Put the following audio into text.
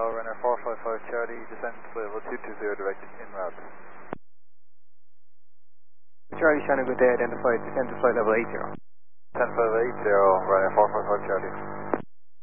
runner 455 Charlie, descent level 220 direct in route. Charlie Shannon, good day, identified, descent to flight level 80. 10580, runner 455 Charlie.